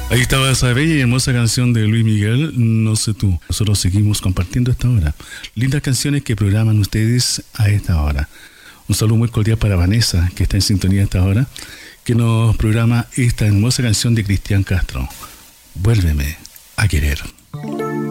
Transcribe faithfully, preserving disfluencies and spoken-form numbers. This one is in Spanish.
Ahí estaba esa bella y hermosa canción de Luis Miguel, No sé tú. Nosotros seguimos compartiendo esta hora. Lindas canciones que programan ustedes a esta hora. Un saludo muy cordial para Vanessa, que está en sintonía a esta hora, que nos programa esta hermosa canción de Cristian Castro. Vuélveme a querer.